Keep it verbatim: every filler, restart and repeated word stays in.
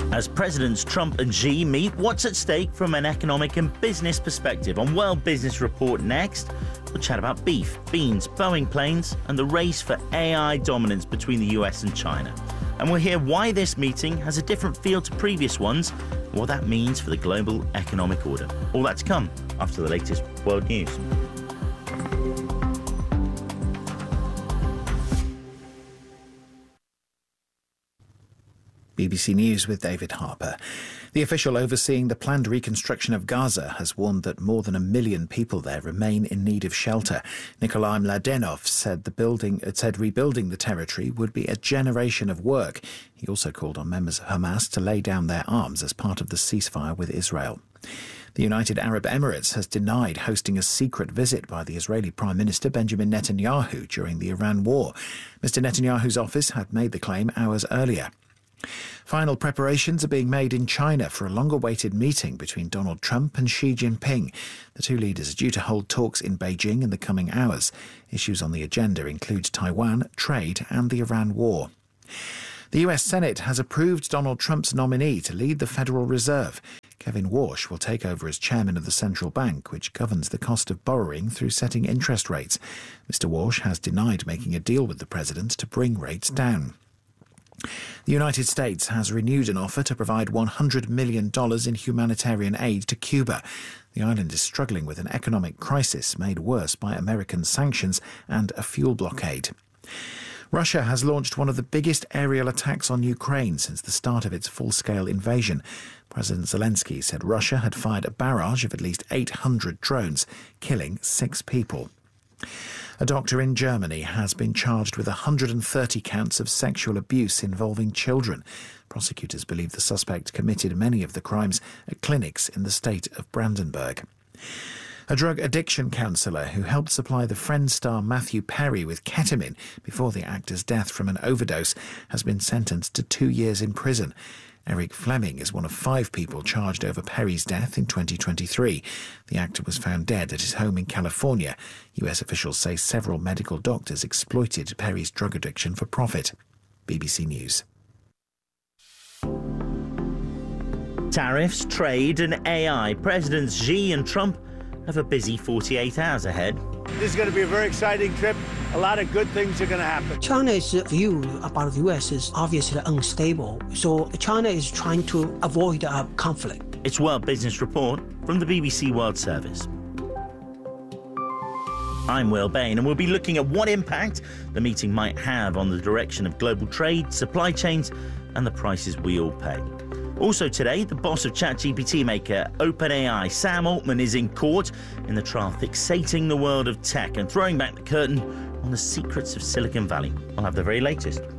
As Presidents Trump and Xi meet, what's at stake from an economic and business perspective? On World Business Report next, we'll chat about beef, beans, Boeing planes, and the race for A I dominance between the U S and China. And we'll hear why this meeting has a different feel to previous ones, and what that means for the global economic order. All that to come after the latest world news. B B C News with David Harper. The official overseeing the planned reconstruction of Gaza has warned that more than a million people there remain in need of shelter. Nikolai Mladenov said the building said rebuilding the territory would be a generation of work. He also called on members of Hamas to lay down their arms as part of the ceasefire with Israel. The United Arab Emirates has denied hosting a secret visit by the Israeli Prime Minister Benjamin Netanyahu during the Iran war. Mister Netanyahu's office had made the claim hours earlier. Final preparations are being made in China for a long-awaited meeting between Donald Trump and Xi Jinping. The two leaders are due to hold talks in Beijing in the coming hours. Issues on the agenda include Taiwan, trade and the Iran war. The U S Senate has approved Donald Trump's nominee to lead the Federal Reserve. Kevin Warsh will take over as chairman of the central bank, which governs the cost of borrowing through setting interest rates. Mister Warsh has denied making a deal with the president to bring rates down. The United States has renewed an offer to provide one hundred million dollars in humanitarian aid to Cuba. The island is struggling with an economic crisis made worse by American sanctions and a fuel blockade. Russia has launched one of the biggest aerial attacks on Ukraine since the start of its full-scale invasion. President Zelensky said Russia had fired a barrage of at least eight hundred drones, killing six people. A doctor in Germany has been charged with one hundred thirty counts of sexual abuse involving children. Prosecutors believe the suspect committed many of the crimes at clinics in the state of Brandenburg. A drug addiction counsellor who helped supply the Friends star Matthew Perry with ketamine before the actor's death from an overdose has been sentenced to two years in prison. Eric Fleming is one of five people charged over Perry's death in twenty twenty-three. The actor was found dead at his home in California. U S officials say several medical doctors exploited Perry's drug addiction for profit. B B C News. Tariffs, trade and A I. Presidents Xi and Trump have a busy forty-eight hours ahead. This is going to be a very exciting trip. A lot of good things are going to happen. China's view about the U S is obviously unstable, so China is trying to avoid a conflict. It's World Business Report from the B B C World Service. I'm Will Bain, and we'll be looking at what impact the meeting might have on the direction of global trade, supply chains, and the prices we all pay. Also today, the boss of ChatGPT maker OpenAI, Sam Altman, is in court in the trial fixating the world of tech and throwing back the curtain on the secrets of Silicon Valley. I'll have the very latest